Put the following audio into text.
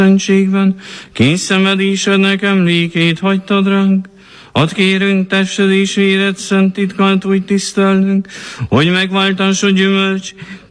szentségben, kényszenvedésednek emlékét hagytad ránk. Add kérünk tested és véred szent titkát úgy tisztelnünk, hogy megváltásod gyümölcs